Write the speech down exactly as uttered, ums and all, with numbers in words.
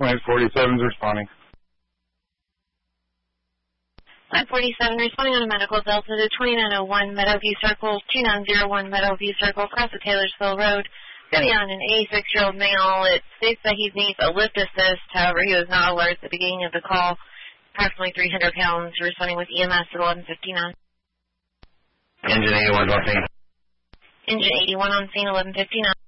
Line forty-seven is responding. Line forty-seven responding on a medical Delta to twenty-nine oh one Meadowview Circle, two nine zero one Meadowview Circle, across the Taylorsville Road. Going on an eighty-six-year-old male. It states that he needs a lift assist. However, he was not alert at the beginning of the call. Approximately three hundred pounds, responding with E M S at eleven fifty-nine. Engine eighty-one on scene. Engine eighty-one on scene, eleven fifty-nine.